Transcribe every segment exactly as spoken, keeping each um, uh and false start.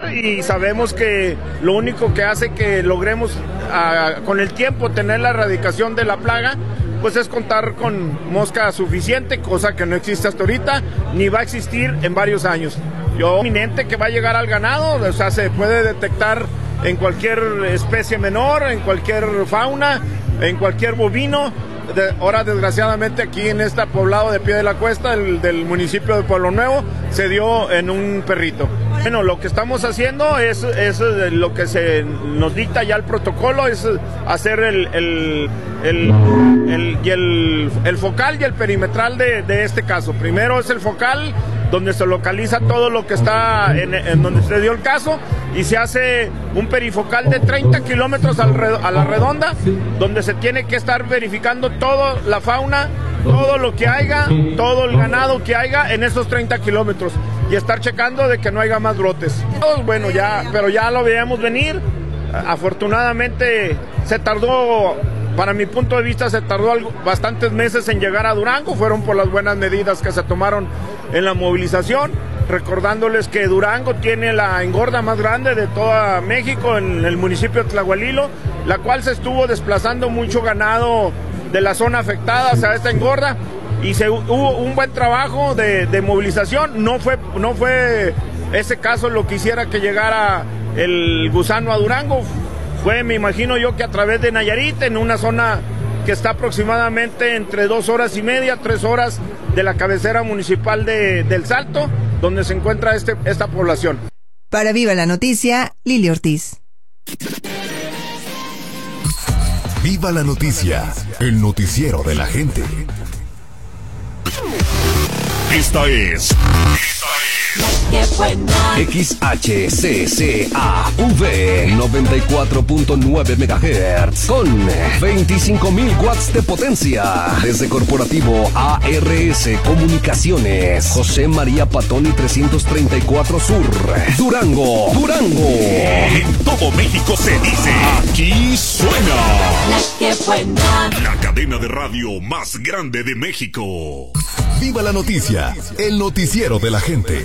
erradicar, y sabemos que lo único que hace que logremos a, con el tiempo tener la erradicación de la plaga, pues es contar con mosca suficiente, cosa que no existe hasta ahorita, ni va a existir en varios años. Yo, inminente que va a llegar al ganado, o sea, se puede detectar en cualquier especie menor, en cualquier fauna, en cualquier bovino. De, ahora, desgraciadamente, aquí en este poblado de Pie de la Cuesta, el, del municipio de Pueblo Nuevo, se dio en un perrito. Bueno, lo que estamos haciendo es, es lo que se nos dicta ya el protocolo, es hacer el, el, el, el, y el, el focal y el perimetral de, de este caso. Primero es el focal, donde se localiza todo lo que está en, en donde se dio el caso, y se hace un perifocal de treinta kilómetros a la redonda, donde se tiene que estar verificando toda la fauna, todo lo que haya, todo el ganado que haya en esos treinta kilómetros, y estar checando de que no haya más brotes. Bueno, ya, pero ya lo veíamos venir. Afortunadamente se tardó, para mi punto de vista, se tardó algo, bastantes meses en llegar a Durango. Fueron por las buenas medidas que se tomaron en la movilización, recordándoles que Durango tiene la engorda más grande de toda México, en el municipio de Tlahualilo, la cual se estuvo desplazando mucho ganado de la zona afectada hacia esta engorda, y se, hubo un buen trabajo de, de movilización. No fue, no fue ese caso lo que hiciera que llegara el gusano a Durango, fue, me imagino yo, que a través de Nayarit, en una zona que está aproximadamente entre dos horas y media, tres horas de la cabecera municipal de, del Salto, donde se encuentra este, esta población. Para Viva la Noticia, Lili Ortiz. Viva la Noticia, el noticiero de la gente. Esta es... X H C C A V noventa y cuatro punto nueve megahertz con veinticinco mil watts de potencia. Desde Corporativo A R S Comunicaciones, José María Patoni trescientos treinta y cuatro Sur, Durango, Durango. En todo México se dice, aquí suena La que buena, la cadena de radio más grande de México. Viva la Noticia, el noticiero de la gente.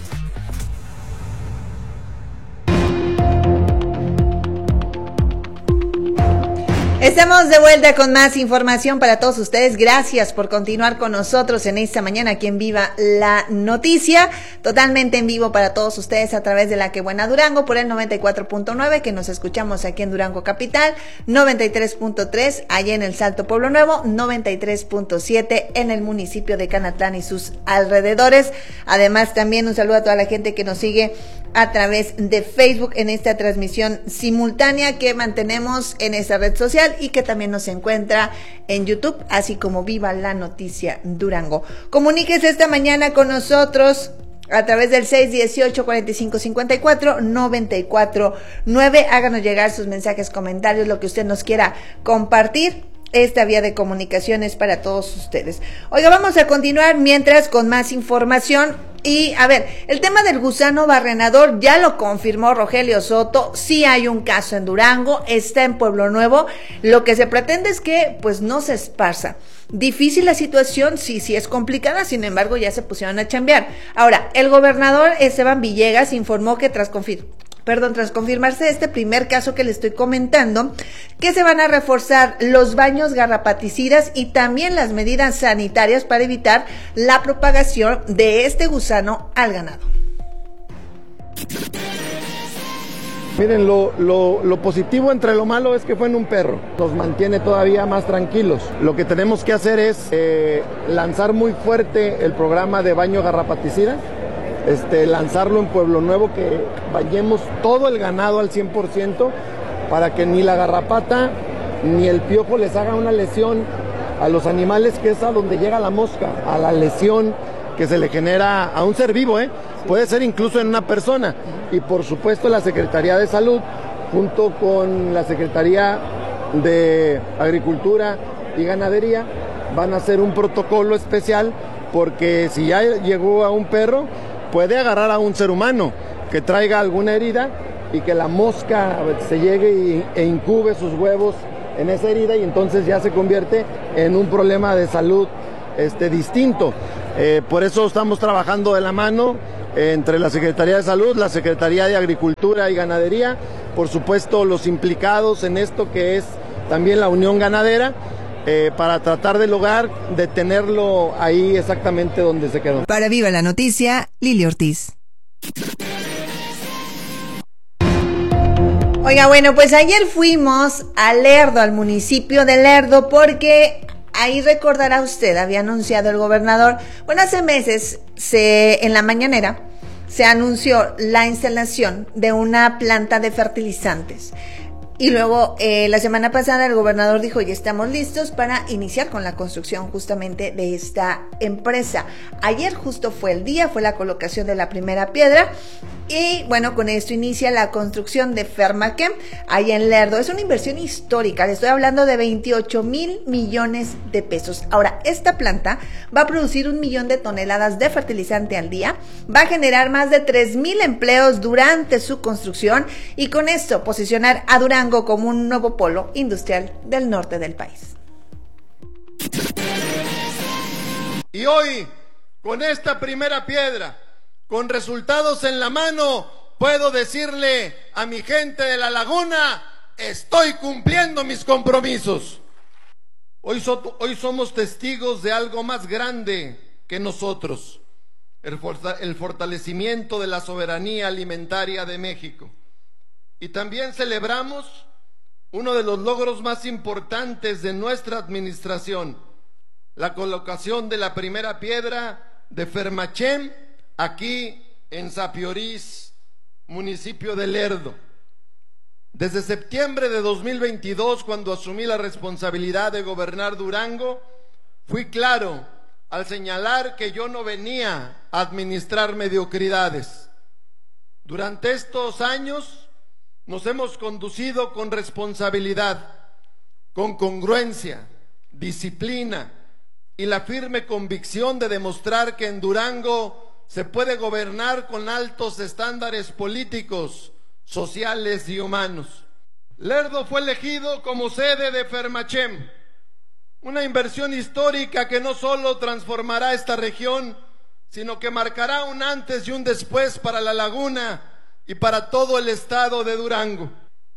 Estamos de vuelta con más información para todos ustedes. Gracias por continuar con nosotros en esta mañana aquí en Viva la Noticia, totalmente en vivo para todos ustedes a través de La Que Buena Durango por el noventa y cuatro punto nueve, que nos escuchamos aquí en Durango Capital, noventa y tres punto tres allá en el Salto Pueblo Nuevo, noventa y tres punto siete en el municipio de Canatlán y sus alrededores. Además, también un saludo a toda la gente que nos sigue a través de Facebook en esta transmisión simultánea que mantenemos en esta red social y que también nos encuentra en YouTube, así como Viva la Noticia Durango. Comuníquese esta mañana con nosotros a través del seis dieciocho, cuarenta y cinco cincuenta y cuatro, noventa y cuatro nueve. Háganos llegar sus mensajes, comentarios, lo que usted nos quiera compartir. Esta vía de comunicación es para todos ustedes. Oiga, vamos a continuar mientras con más información. Y a ver, el tema del gusano barrenador ya lo confirmó Rogelio Soto. Sí hay un caso en Durango, está en Pueblo Nuevo. Lo que se pretende es que pues no se esparza. Difícil la situación, sí, sí es complicada, sin embargo ya se pusieron a chambear. Ahora, el gobernador Esteban Villegas informó que tras confirmar Perdón, tras confirmarse este primer caso que le estoy comentando, que se van a reforzar los baños garrapaticidas y también las medidas sanitarias para evitar la propagación de este gusano al ganado. Miren, lo, lo, lo positivo entre lo malo es que fue en un perro. Nos mantiene todavía más tranquilos. Lo que tenemos que hacer es eh, lanzar muy fuerte el programa de baño garrapaticida. Este, lanzarlo en Pueblo Nuevo, que bañemos todo el ganado al cien por ciento para que ni la garrapata ni el piojo les haga una lesión a los animales, que es a donde llega la mosca, a la lesión que se le genera a un ser vivo, ¿eh? Puede ser incluso en una persona. Y por supuesto la Secretaría de Salud, junto con la Secretaría de Agricultura y Ganadería, van a hacer un protocolo especial, porque si ya llegó a un perro, puede agarrar a un ser humano que traiga alguna herida y que la mosca se llegue y, e incube sus huevos en esa herida, y entonces ya se convierte en un problema de salud este, distinto. Eh, por eso estamos trabajando de la mano entre la Secretaría de Salud, la Secretaría de Agricultura y Ganadería, por supuesto los implicados en esto que es también la Unión Ganadera, eh, para tratar de lograr detenerlo ahí exactamente donde se quedó. Para Viva la Noticia, Lili Ortiz. Oiga, bueno, pues ayer fuimos a Lerdo, al municipio de Lerdo, porque ahí recordará usted, había anunciado el gobernador, bueno, hace meses se, en la mañanera se anunció la instalación de una planta de fertilizantes. Y luego, eh, la semana pasada, el gobernador dijo, ya estamos listos para iniciar con la construcción justamente de esta empresa. Ayer justo fue el día, fue la colocación de la primera piedra. Y bueno, con esto inicia la construcción de Fermachem, ahí en Lerdo. Es una inversión histórica, le estoy hablando de veintiocho mil millones de pesos. Ahora, esta planta va a producir un millón de toneladas de fertilizante al día, va a generar más de tres mil empleos durante su construcción y con esto posicionar a Durango como un nuevo polo industrial del norte del país. Y hoy, con esta primera piedra, con resultados en la mano, puedo decirle a mi gente de la laguna, estoy cumpliendo mis compromisos. Hoy, so, hoy somos testigos de algo más grande que nosotros, el, el fortalecimiento de la soberanía alimentaria de México. Y también celebramos uno de los logros más importantes de nuestra administración, la colocación de la primera piedra de Fermachem aquí en Sapiorís, municipio de Lerdo. Desde septiembre de dos mil veintidós, cuando asumí la responsabilidad de gobernar Durango, fui claro al señalar que yo no venía a administrar mediocridades. Durante estos años nos hemos conducido con responsabilidad, con congruencia, disciplina y la firme convicción de demostrar que en Durango se puede gobernar con altos estándares políticos, sociales y humanos. Lerdo fue elegido como sede de Fermachem, una inversión histórica que no solo transformará esta región, sino que marcará un antes y un después para la laguna y para todo el estado de Durango.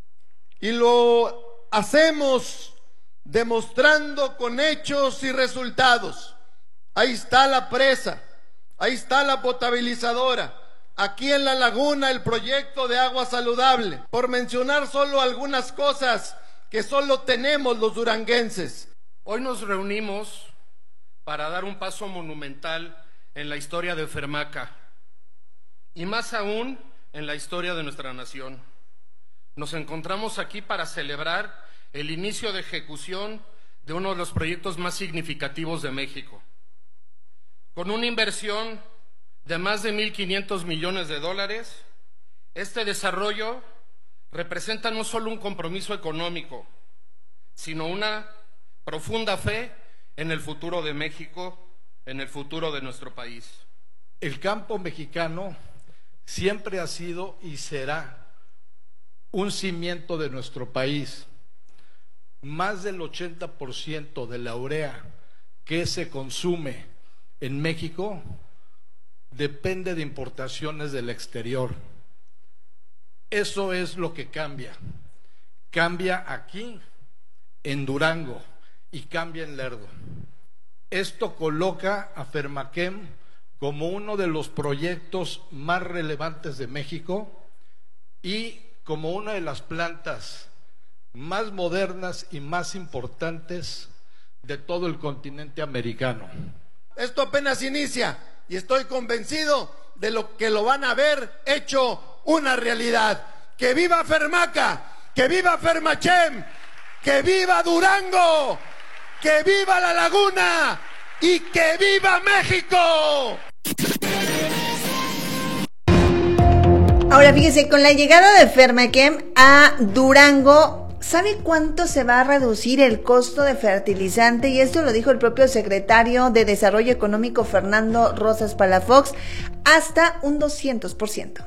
Y lo hacemos demostrando con hechos y resultados. Ahí está la presa, ahí está la potabilizadora, aquí en la laguna el proyecto de agua saludable, por mencionar solo algunas cosas que solo tenemos los duranguenses. Hoy nos reunimos para dar un paso monumental en la historia de Fermaca y más aún en la historia de nuestra nación. Nos encontramos aquí para celebrar el inicio de ejecución de uno de los proyectos más significativos de México. Con una inversión de más de mil quinientos millones de dólares, este desarrollo representa no solo un compromiso económico, sino una profunda fe en el futuro de México, en el futuro de nuestro país. El campo mexicano siempre ha sido y será un cimiento de nuestro país. Más del ochenta por ciento de la urea que se consume en México depende de importaciones del exterior. Eso es lo que cambia. Cambia aquí, en Durango, y cambia en Lerdo. Esto coloca a Fermachem como uno de los proyectos más relevantes de México y como una de las plantas más modernas y más importantes de todo el continente americano. Esto apenas inicia y estoy convencido de lo que lo van a ver hecho una realidad. ¡Que viva Fermaca! ¡Que viva Fermachem! ¡Que viva Durango! ¡Que viva la laguna! ¡Y que viva México! Ahora fíjese, con la llegada de Fermachem a Durango, ¿sabe cuánto se va a reducir el costo de fertilizante? Y esto lo dijo el propio secretario de Desarrollo Económico, Fernando Rosas Palafox, hasta un doscientos por ciento.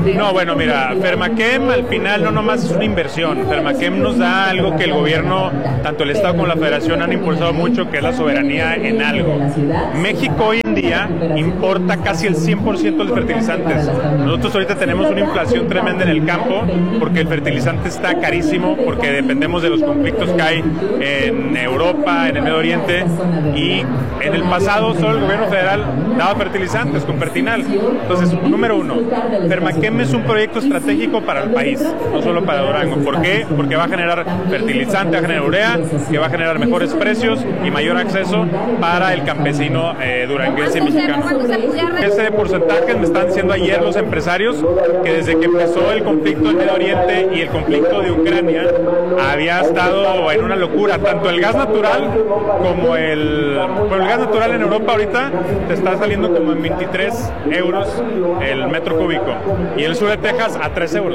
No, bueno, mira, Fermachem al final no nomás es una inversión. Fermachem nos da algo que el gobierno, tanto el Estado como la Federación, han impulsado mucho, que es la soberanía en algo. México hoy en día importa casi el cien por ciento de los fertilizantes. Nosotros ahorita tenemos una inflación tremenda en el campo porque el fertilizante está carísimo, porque dependemos de los conflictos que hay en Europa, en el Medio Oriente, y en el pasado solo el gobierno federal daba fertilizantes con Fertinal. Entonces, número uno, Fermachem es un proyecto estratégico para el país, no solo para Durango. ¿Por qué? Porque va a generar fertilizante, va a generar urea, que va a generar mejores precios y mayor acceso para el campesino eh, duranguense y mexicano. Ese porcentaje me están diciendo ayer los empresarios que desde que empezó el conflicto en Medio Oriente y el conflicto de Ucrania había estado en una locura, tanto el gas natural como el... Bueno, el gas natural en Europa ahorita te está saliendo como en veintitrés euros el metro cúbico y en el sur de Texas a tres euros,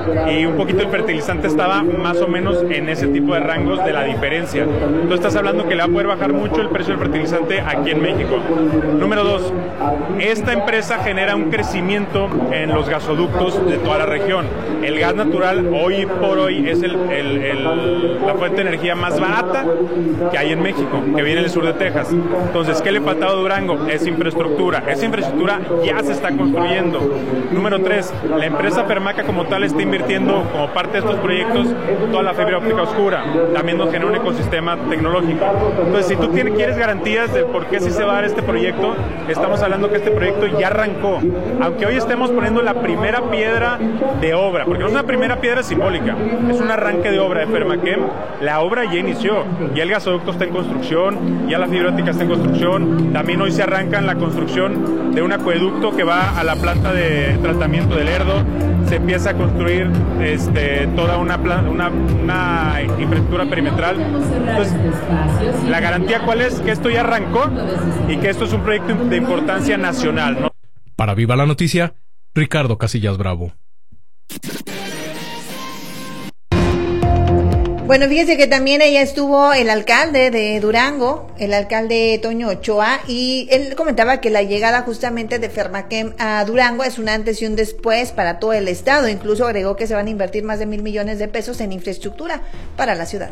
y un poquito el fertilizante estaba más o menos en ese tipo de rangos de la diferencia. Entonces estás hablando que le va a poder bajar mucho el precio del fertilizante aquí en México. Número dos, esta empresa genera un crecimiento en los gasoductos de toda la región. El gas natural hoy por hoy es el, el, el, la fuente de energía más barata que hay en México, que viene del sur de Texas. Entonces, ¿qué le faltaba a Durango? Es infraestructura. Esa infraestructura ya se está construyendo. Número tres, la empresa Fermaca como tal está invirtiendo como parte de estos proyectos toda la fibra óptica oscura. También nos genera un ecosistema tecnológico. Entonces, si tú tienes, quieres garantías de por qué sí se va a dar este proyecto, estamos hablando que este proyecto ya arrancó. Aunque hoy estemos poniendo la primera piedra de obra, porque no es una primera piedra simbólica, es un arranque de obra de Fermachem. La obra ya inició, ya el gasoducto está en construcción, ya la fibra óptica está en construcción. También hoy se arranca en la construcción de un acueducto que va a la planta de tratamiento del Lerdo. Se empieza a construir este, toda una, una, una infraestructura perimetral. Entonces, la garantía cuál es, que esto ya arrancó y que esto es un proyecto de importancia nacional, ¿no? Para Viva la Noticia, Ricardo Casillas Bravo. Bueno, fíjese que también allá estuvo el alcalde de Durango, el alcalde Toño Ochoa, y él comentaba que la llegada justamente de Fermachem a Durango es un antes y un después para todo el estado. Incluso agregó que se van a invertir más de mil millones de pesos en infraestructura para la ciudad.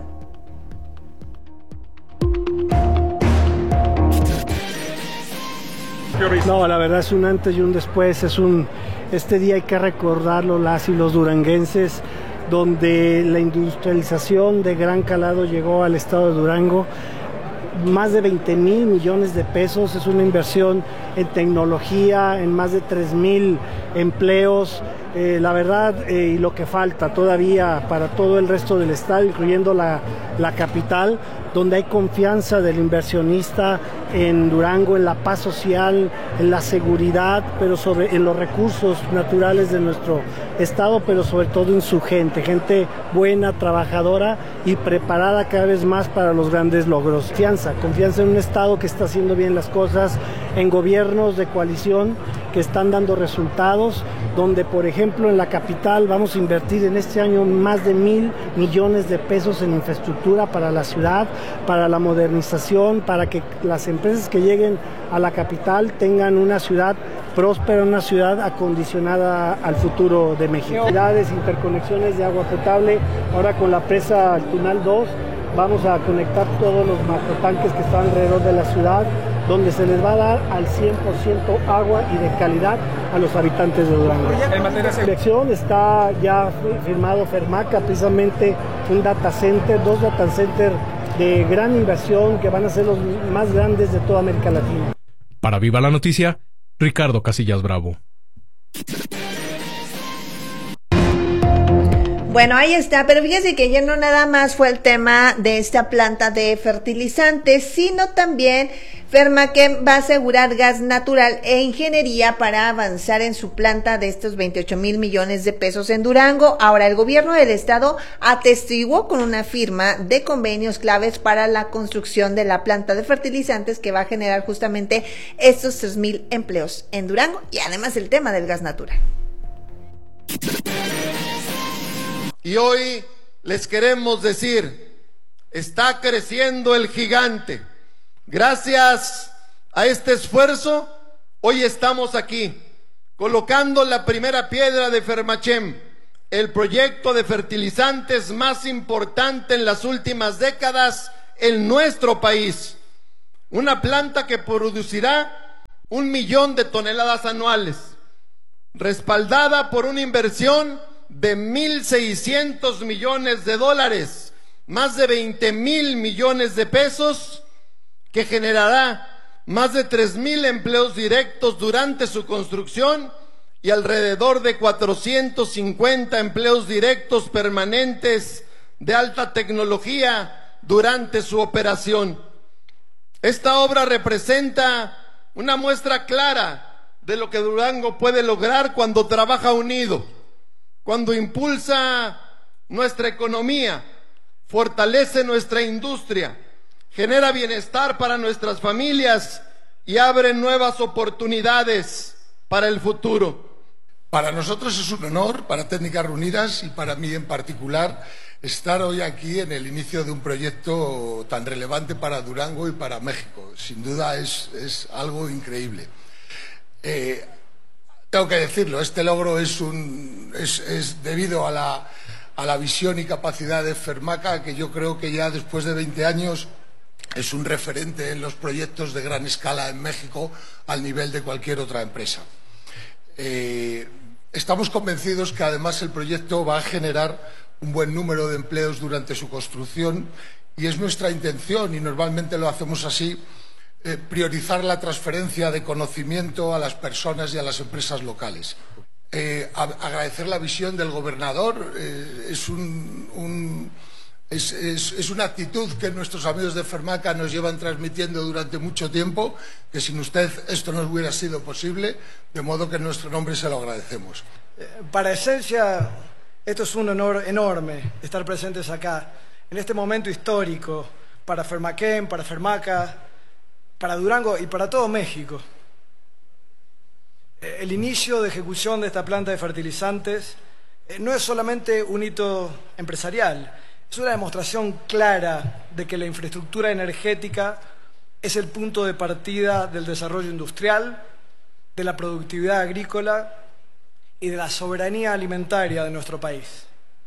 No, la verdad es un antes y un después. Es un, este día hay que recordarlo las y los duranguenses, donde la industrialización de gran calado llegó al estado de Durango. Más de veinte mil millones de pesos, es una inversión en tecnología, en más de tres mil empleos. Eh, la verdad, eh, y lo que falta todavía para todo el resto del estado, incluyendo la, la capital, donde hay confianza del inversionista en Durango, en la paz social, en la seguridad, pero sobre en los recursos naturales de nuestro estado, pero sobre todo en su gente, gente buena, trabajadora y preparada cada vez más para los grandes logros. Confianza, confianza en un estado que está haciendo bien las cosas, en gobiernos de coalición que están dando resultados, donde por ejemplo en la capital vamos a invertir en este año más de mil millones de pesos en infraestructura para la ciudad, para la modernización, para que las empresas que lleguen a la capital tengan una ciudad próspera, una ciudad acondicionada al futuro de México. Interconexiones de agua potable, ahora con la presa Tunal dos vamos a conectar todos los macrotanques que están alrededor de la ciudad, donde se les va a dar al cien por ciento agua y de calidad a los habitantes de Durango. En materia de selección está ya firmado Fermaca, precisamente un data center, dos data centers de gran inversión que van a ser los más grandes de toda América Latina. Para Viva la Noticia, Ricardo Casillas Bravo. Bueno, ahí está, pero fíjese que ya no nada más fue el tema de esta planta de fertilizantes, sino también Fermachem va a asegurar gas natural e ingeniería para avanzar en su planta de estos veintiocho mil millones de pesos en Durango. Ahora, el gobierno del estado atestiguó con una firma de convenios claves para la construcción de la planta de fertilizantes que va a generar justamente estos tres mil empleos en Durango y además el tema del gas natural. Y hoy les queremos decir, está creciendo el gigante. Gracias a este esfuerzo, hoy estamos aquí. colocando la primera piedra de Fermachem, el proyecto de fertilizantes más importante en las últimas décadas en nuestro país. Una planta que producirá un millón de toneladas anuales, respaldada por una inversión de mil seiscientos millones de dólares, más de veinte mil millones de pesos, que generará más de tres mil empleos directos durante su construcción y alrededor de cuatrocientos cincuenta empleos directos permanentes de alta tecnología durante su operación. Esta obra representa una muestra clara de lo que Durango puede lograr cuando trabaja unido, cuando impulsa nuestra economía, fortalece nuestra industria, genera bienestar para nuestras familias y abre nuevas oportunidades para el futuro. Para nosotros es un honor, para Técnicas Reunidas y para mí en particular, estar hoy aquí en el inicio de un proyecto tan relevante para Durango y para México. Sin duda es, es algo increíble. Eh, tengo que decirlo, este logro es, un, es, es debido a la, a la visión y capacidad de Fermaca, que yo creo que ya después de veinte años es un referente en los proyectos de gran escala en México al nivel de cualquier otra empresa. Eh, estamos convencidos que además el proyecto va a generar un buen número de empleos durante su construcción y es nuestra intención, y normalmente lo hacemos así, eh, priorizar la transferencia de conocimiento a las personas y a las empresas locales. Eh, a, agradecer la visión del gobernador, eh, es, un, un, es, es, es una actitud que nuestros amigos de Fermaca nos llevan transmitiendo durante mucho tiempo, que sin usted esto no hubiera sido posible, de modo que en nuestro nombre se lo agradecemos. Para Esencia, esto es un honor enorme estar presentes acá, en este momento histórico, para Fermachem, para Fermaca, para Durango y para todo México. El inicio de ejecución de esta planta de fertilizantes no es solamente un hito empresarial, es una demostración clara de que la infraestructura energética es el punto de partida del desarrollo industrial, de la productividad agrícola y de la soberanía alimentaria de nuestro país.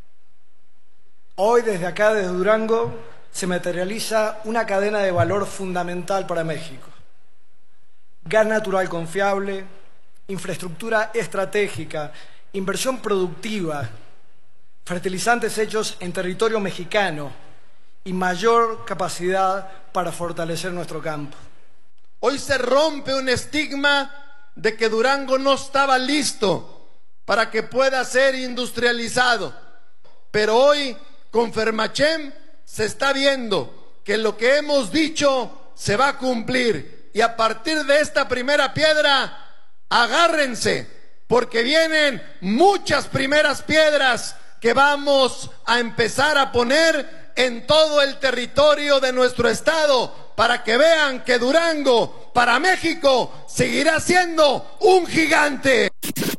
Hoy, desde acá, desde Durango, se materializa una cadena de valor fundamental para México. Gas natural confiable, infraestructura estratégica, inversión productiva, fertilizantes hechos en territorio mexicano y mayor capacidad para fortalecer nuestro campo. Hoy se rompe un estigma de que Durango no estaba listo para que pueda ser industrializado, pero hoy con Fermachem se está viendo que lo que hemos dicho se va a cumplir, y a partir de esta primera piedra, agárrense, porque vienen muchas primeras piedras que vamos a empezar a poner en todo el territorio de nuestro estado, para que vean que Durango, para México, seguirá siendo un gigante.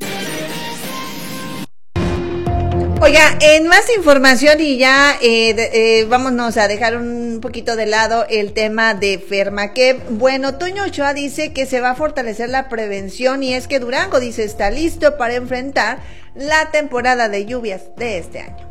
Oiga, en más información y ya eh, eh, vámonos a dejar un poquito de lado el tema de Fermachem. Bueno, Toño Ochoa dice que se va a fortalecer la prevención, y es que Durango, dice, está listo para enfrentar la temporada de lluvias de este año.